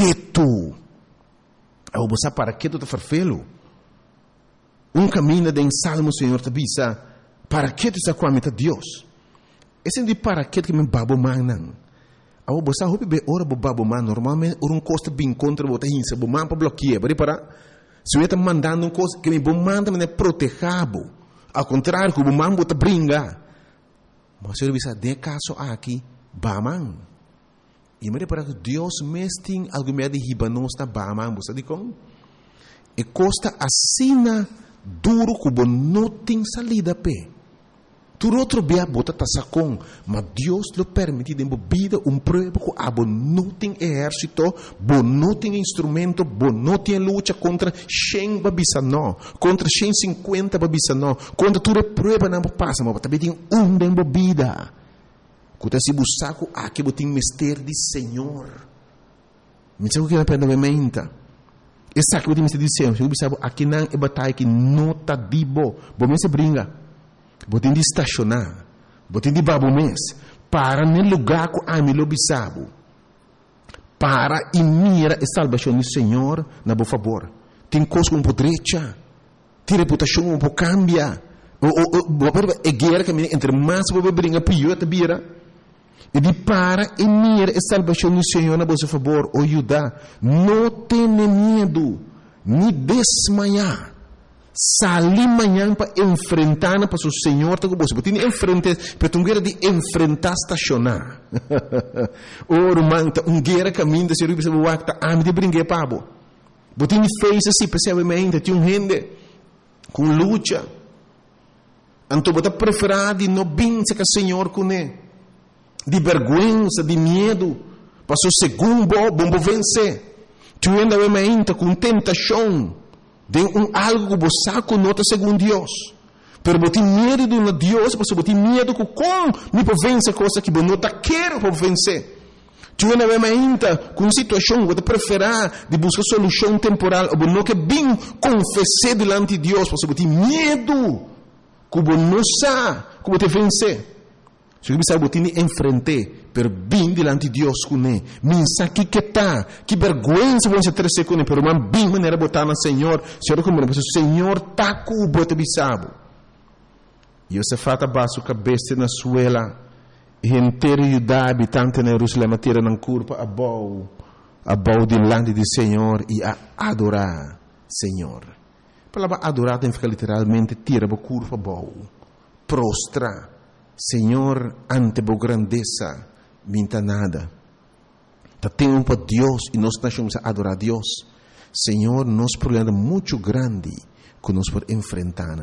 quieto. Ao você para quieto te farfelo. Caminho de Salmo, Senhor, te bisa, para quieto está com a meta Deus. Esse de para quieto que me babo manan. Ao você hope be ora bo babo man, normalmente ora costa bem contra bota hinsa, bo man para bloquear, para se eu está mandando coisa que me bo manda me protegabo. Ao contrário, que bo man bota bringa. Mas se eu bisa de caso aqui, baman. E me para que Deus mesting algo me de hibanos na baman, você diz como? E costa assina duro que não tem salida pé. Tu outro bea bota tasacon, mas Deus lhe permite de vida prova que abo não tem exército, bo não tem instrumento, bo não tem luta contra 100 babisano, contra 150 babisano, contra tudo prova não passa, mas também tem de vida. Quando se busca aqui botem mistério de Senhor. Me sabe o que é pendamenta? Essa que botem mistério de Senhor, se você aqui não é batalha que não tá dibo, bom me se brinca. Botem de estacionar, botem de babo mês, para no lugar que a mim lobisabo, para e mira a salvação do Senhor na boa favor. Tem coisa com podrecha, tem reputação com cambia, é guerra que entre mais você brinca pior te vira. E de para e mira a salvação do Senhor na boa favor, o Judá, não tenha medo, nem desmaiar. Salir amanhã para enfrentar para o Senhor, tá com você. Você tem enfrentar, para tu guerra de enfrentar estacionar. Oro manta, guerra caminho de ser o bispo wakta, de brincar pabo. Você tem fez assim, percebe tem gente com luta. Então você preferir de não vencer com o Senhor com ele, de vergonha, de medo, para o segundo bom vencer. Tu ainda com tentação. De algo que você conota segundo Deus. Pero você tem medo de um Deus, você tem medo que como me pode vencer coisa que você não quer para vencer. Tu ainda com uma situação que você prefere de buscar solução temporal, ou não que bem confessar diante de Deus, você tem medo que você não sabe como te vencer. Se você sabe, você tem que enfrentar, pero bem diante de Deus com ele. Minsa que tá, que vergonha você ter com ele, pero man bem maneira botar no Senhor. Senhor como o Senhor tá com o bote bisabo. E você fata baixo cabeça na suela, e inteiro Judá habitante na Jerusalém tira na curva a bau diante do Senhor e a adorar Senhor. A palavra adorar tem que ficar literalmente tira a curva bau, prostra. Senhor, ante a grandeza, minta nada. Temos para Deus e nós estamos a adorar a Deus. Senhor, nosso problema é muito grande que nós podemos enfrentar.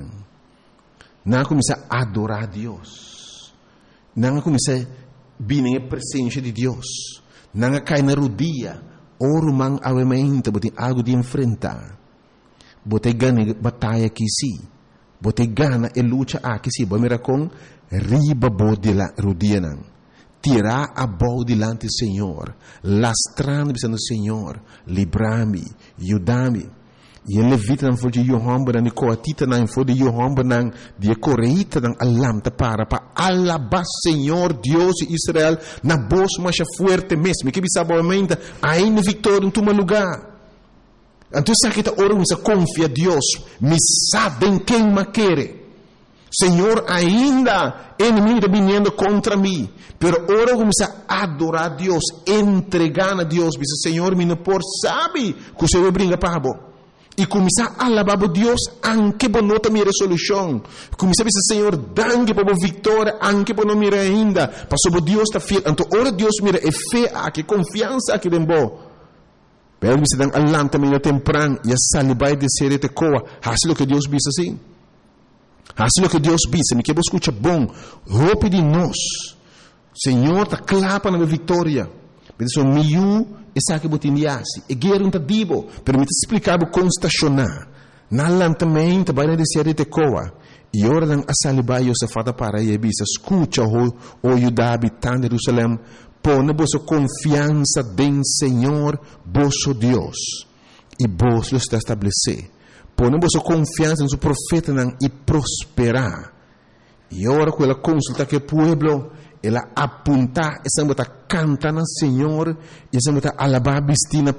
Não começar a adorar a Deus. Não começar a vir a presença de Deus. Não cair na rodilha. Oro man avemento, botem algo de enfrentar. Botem ganha batalha aqui sim. Botem gana e luta aqui sim. Bom, com riba bode la rodina, tirar a bol delante do Senhor, lastrando dizendo Senhor, livra-me, ajuda-me. E ele levita não foi de Yohamba, não coatita não foi de Yohamba, não de correita não alamta para alabar Senhor Deus de Israel na voz mais forte mesmo, que bisa boamente ainda vitória em teu lugar. Então sabe que ora você confia a Deus, me sabem quem me quer. Senhor, ainda inimigo está vindo contra mim, pero ora começa a adorar a Deus, entregar a Deus, diz Senhor, me não por sabe que o Senhor brinca para bo. E começar a alabar a Deus, anche por não ter resolução. Começar a dizer Senhor, dangue para a vitória, anche por não mirar ainda, para Deus está fiel. Então ora Deus mira e fé, que confiança aqui dentro. Pero você dá alanta meio temprano e a salibai de ser te coa, assim que Deus diz assim. Assim o que Deus disse, me que você escuta bom, roupa de nós. Senhor, está clapa na vitória. Mas o meu, essa que você indiasse, e guerra não está dibo, permite explicar como estacionar. Na lantamento, vai dizer te coa. E ora não a salibai e o fata para e bisa, escuta o Judá habitante de Jerusalém, põe vossa confiança em Senhor, vosso Deus, e vos lo está estabelecer. Ponemos a confiança no profeta e prosperar. E agora, quando ela consulta que o povo, ela aponta, essa mulher canta no Senhor, e essa mulher alabar a